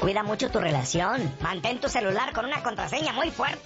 Cuida mucho tu relación. Mantén tu celular con una contraseña muy fuerte.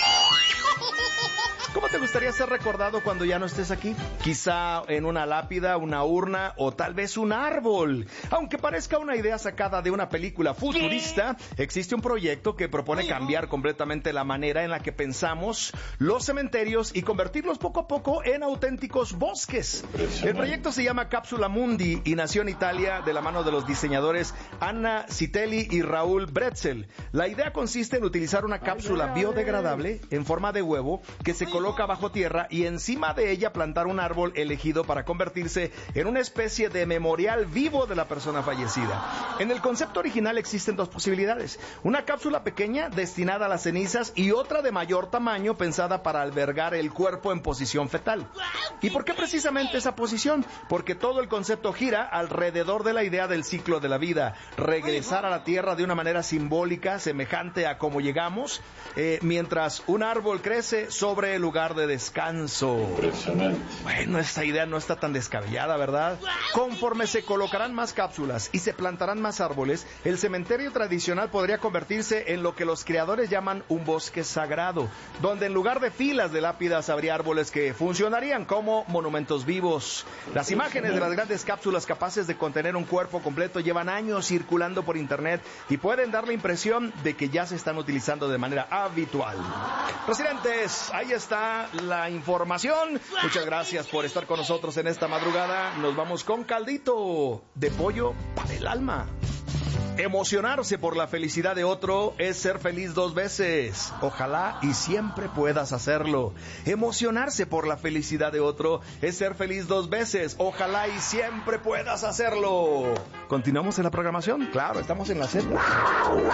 ¿Cómo te gustaría ser recordado cuando ya no estés aquí? Quizá en una lápida, una urna o tal vez un árbol. Aunque parezca una idea sacada de una película futurista, existe un proyecto que propone cambiar completamente la manera en la que pensamos los cementerios y convertirlos poco a poco en auténticos bosques. El proyecto se llama Cápsula Mundi y nació en Italia de la mano de los diseñadores Anna Citelli y Raúl Bretzel. La idea consiste en utilizar una cápsula biodegradable en forma de huevo que se coloca bajo tierra y encima de ella plantar un árbol elegido para convertirse en una especie de memorial vivo de la persona fallecida. En el concepto original existen dos posibilidades: una cápsula pequeña destinada a las cenizas y otra de mayor tamaño pensada para albergar el cuerpo en posición fetal. ¿Y por qué precisamente esa posición? Porque todo el concepto gira alrededor de la idea del ciclo de la vida, regresar a la tierra de una manera simbólica, semejante a cómo llegamos, mientras un árbol crece sobre el lugar de descanso. Impresionante. Bueno, esta idea no está tan descabellada, ¿verdad? Conforme se colocarán más cápsulas y se plantarán más árboles, el cementerio tradicional podría convertirse en lo que los creadores llaman un bosque sagrado, donde en lugar de filas de lápidas habría árboles que funcionarían como monumentos vivos. Las imágenes de las grandes cápsulas capaces de contener un cuerpo completo llevan años circulando por internet y pueden dar la impresión de que ya se están utilizando de manera habitual. Residentes, ahí está la información. Muchas gracias por estar con nosotros en esta madrugada. Nos vamos con caldito de pollo para el alma. Emocionarse por la felicidad de otro es ser feliz dos veces. Ojalá y siempre puedas hacerlo. Emocionarse por la felicidad de otro es ser feliz dos veces. Ojalá y siempre puedas hacerlo. ¿Continuamos en la programación? Claro, estamos en la Z.